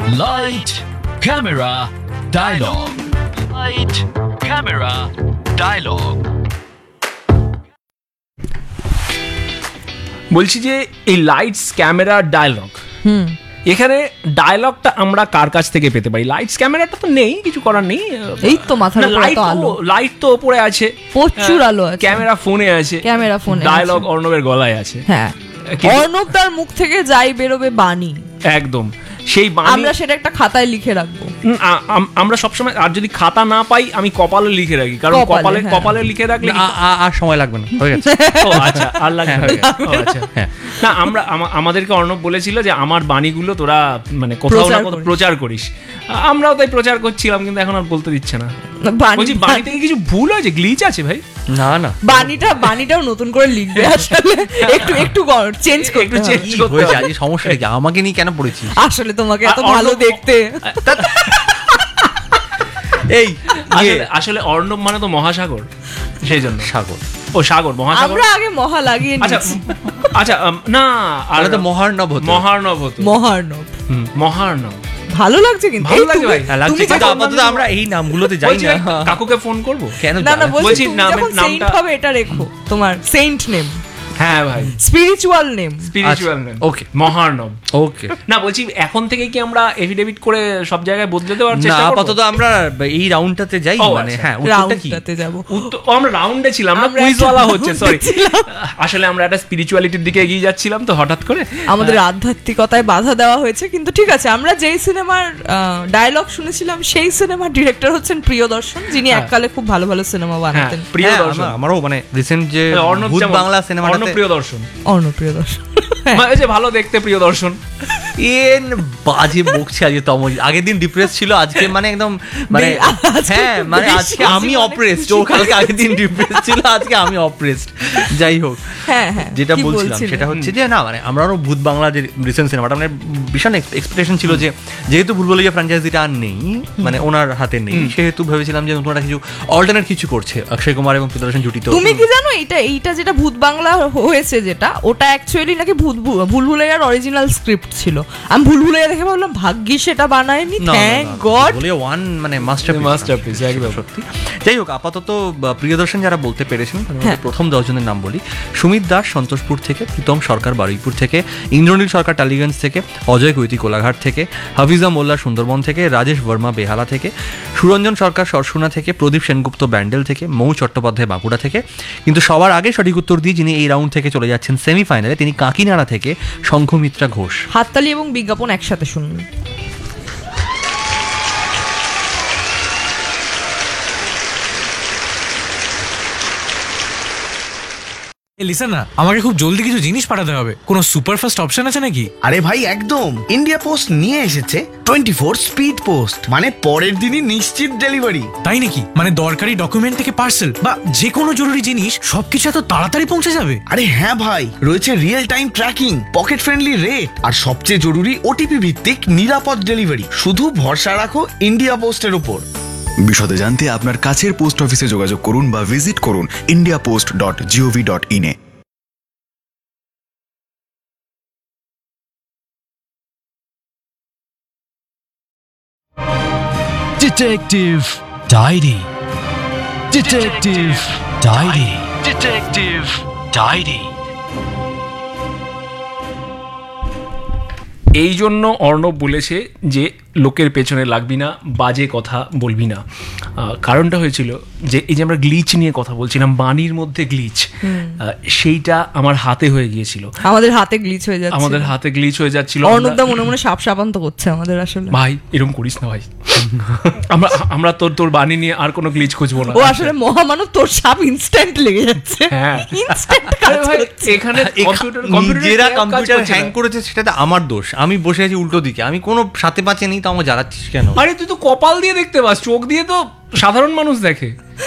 Light, camera, dialogue. Light, camera, dialogue. বলছি যে এই লাইটস ক্যামেরা ডায়লগ, এখানে ডায়লগটা আমরা কার কাছ থেকে পেতে পারি? লাইটস ক্যামেরাটা তো নেই, কিছু করার নেই। এই তো মাথার উপরে তো আলো, লাইট তো উপরে আছে, প্রচুর আলো আছে, ক্যামেরা ফোনে আছে, ক্যামেরা ফোনে, ডায়লগ অর্ণবের গলায় আছে। হ্যাঁ, অর্ণব তার মুখ থেকে যাই বেরোবে বাণী, একদম সেই বাণী আমরা সেটা একটা খাতায় লিখে রাখবো। আমরা সবসময়, আর যদি খাতা না পাই আমি কপালে লিখে রাখি, কারণ কপালে লিখে রাখলে আর সময় লাগবে না, হয়ে গেছে। ও আচ্ছা, আর লাগবে না। আমরা আমাদেরকে অর্ণব বলেছিল যে আমার বাণীগুলো তোরা মানে কোথাও না কোথাও প্রচার করিস, আমরাও তাই প্রচার করছিলাম, কিন্তু এখন আর বলতে দিচ্ছে না। বলছি বাণী থেকে কিছু ভুল আছে, গ্লিচ আছে ভাই? না না, বাণীটাও নতুন করে লিখবে আসলে, একটু চেঞ্জ করতে হবে। সমস্যা কি, আমাকে নিয়ে কেন পড়েছিস? আসলে তোমাকে এত ভালো দেখতে। এই আসলে অর্ণব মানে তো মহাসাগর, সেই জন্য সাগর। ও সাগর, মহাসাগর। আমরা আগে মহা লাগিয়ে নিয়েছি। আচ্ছা না, আর তো মহার্ণব হতো। মহার্ণব ভালো লাগছে, কিন্তু ভালো লাগে ভাই, লাগছে, কিন্তু আপাতত আমরা এই নামগুলোতে যাই না। কাকুকে ফোন করব কেন? না বলছি নামটা হবে, এটা রেখো, তোমার সেন্ট নেম। হ্যাঁ ভাই, স্পিরিচুয়াল নেম। ওকে, মহার্ণব। ওকে, না বলছি এখন থেকে কি আমরা এফিডেভিট করে সব জায়গায় বদলে দেওয়ার চেষ্টা করব? আপাতত আমরা এই রাউন্ডটাতে যাই, মানে হ্যাঁ, রাউন্ডটাতে যাব। আমরা রাউন্ডে ছিলাম না, কুইজওয়ালা হচ্ছে, সরি। আসলে আমরা একটা স্পিরিচুয়ালিটির দিকে এগিয়ে যাচ্ছিলাম, তো হঠাৎ করে আমাদের আধ্যাত্মিকতায় বাধা দেওয়া হয়েছে, কিন্তু ঠিক আছে। আমরা যেই সিনেমার ডায়লগ শুনেছিলাম সেই সিনেমার ডিরেক্টর হচ্ছেন প্রিয়দর্শন, যিনি এককালে খুব ভালো ভালো সিনেমা বানাতেন। প্রিয়দর্শন আমারও মানে রিসেন্ট যে ভূত বাংলা সিনেমাটা, প্রিয়দর্শন, প্রিয়দর্শন যে ভালো দেখতে প্রিয়দর্শন। বাজে বকছে আজকে তমজ। আগের দিন ডিপ্রেস ছিল, আজকে মানে একদম মানে হ্যাঁ, মানে আজকে আমি অপ্রেসড। ও কালকে আগের দিন ডিপ্রেস ছিল, আজকে আমি অপ্রেসড। যাই হোক, যেটা বলছিলাম সেটা হচ্ছে যে না, মানে আমরাও ভূত বাংলা যে রিসেন্ট সিনেমাটা, মানে ভীষণ এক্সপেকটেশন ছিল যে যেহেতু ভুলভুলাইয়া ফ্র্যাঞ্চাইজিটা আর নেই, মানে ওনার হাতে নেই, সেহেতু ভেবেছিলাম যে নতুন একটা কিছু অল্টারনেট কিছু করছে অক্ষয় কুমার এবং প্রিয়দর্শন জুটি। তো তুমি কি জানো এইটা যেটা ভূত বাংলা হয়েছে, যেটা ওটা অ্যাকচুয়ালি নাকি ভুলভুলাইয়ার অরিজিনাল স্ক্রিপ্ট ছিল। আমি ভুলভুলাইয়া দেখে ভাবলাম ভাগ্যিস সেটা বানায়নি, থ্যাঙ্ক গড। ওয়ান মানে মাস্টারপিস একদম সত্যি। যাই হোক, আপাতত প্রিয়দর্শন যারা বলতে পেরেছেন, প্রথম 10 জনের নাম বলি। সুমিত দাস সন্তোষপুর থেকে, প্রীতম সরকার বারুইপুর থেকে, ইন্দ্রনীল সরকার টালিগঞ্জ থেকে, অজয় কৈতি কোলাঘাট থেকে, হাফিজা মোল্লা সুন্দরবন থেকে, রাজেশ বর্মা বেহালা থেকে, সুরঞ্জন সরকার সরসুনা থেকে, প্রদীপ সেনগুপ্ত ব্যান্ডেল থেকে, মৌ চট্টোপাধ্যায় বাঁকুড়া থেকে। কিন্তু সবার আগে সঠিক উত্তর দিয়ে যিনি এই রাউন্ড থেকে চলে যাচ্ছেন সেমিফাইনালে, তিনি কাকিনাড়া থেকে শঙ্খমিত্রা ঘোষ। হাততালি এবং বিজ্ঞাপন একসাথে শুনুন। লিসেন না, আমাকে খুব জলদি কিছু জিনিস পাঠাতে হবে, কোনো সুপারফাস্ট অপশন আছে নাকি? আরে ভাই একদম, ইন্ডিয়া পোস্ট নিয়ে এসেছে 24 স্পিড পোস্ট, মানে পরের দিনই নিশ্চিত ডেলিভারি। তাই নাকি? মানে দরকারি ডকুমেন্ট থেকে পার্সেল বা যে কোনো জরুরি জিনিস সবকিছু এত তাড়াতাড়ি পৌঁছে যাবে? আরে হ্যাঁ ভাই, রয়েছে real time tracking, pocket friendly rate, আর সবচেয়ে জরুরি ওটিপি ভিত্তিক নিরাপদ ডেলিভারি। শুধু ভরসা রাখো ইন্ডিয়া পোস্টের উপর। বিশদে জানতে আপনার কাছের পোস্ট অফিসে যোগাযোগ করুন বা ভিজিট করুন indiapost.gov.in এ। Detective Diary. Detective Diary. Detective Diary. এই জন্য অর্ণব বলেছে যে লোকের পেছনে লাগবি না, বাজে কথা বলবি না। কারণটা হয়েছিল যে এই যে আমরা গ্লিচ নিয়ে কথা বলছিলাম, বাণীর মধ্যে গ্লিচ, সেইটা আমার হাতে হয়ে গিয়েছিল। আমাদের হাতে গ্লিচ হয়ে যাচ্ছিল। অর্ণবদা মনে মনে সাপ সাপান্ত করছে আমাদের। আসলে ভাই এরকম করিস না ভাই, আমরা তোর বাণী নিয়ে আর কোনো গ্লিচ খুঁজবো না। ও আসলে মহামানব, তোর সাপ ইনস্ট্যান্ট লেগে যাচ্ছে। হ্যাঁ, এখানে নিজেরা কম্পিউটার হ্যাং করেছে, সেটা আমার দোষ। আমি বসে আছি উল্টো দিকে, আমি কোনো সাথে পাচ্ছে নেই, তো আমার জ্বালাচ্ছিস কেন? আরে তুই তো কপাল দিয়ে দেখতে পাস, চোখ দিয়ে তো সাধারণ মানুষ দেখে।